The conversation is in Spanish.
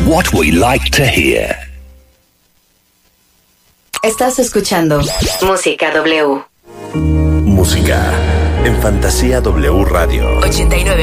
what we like to hear. Estás escuchando Música W. Música en Fantasía W Radio 89.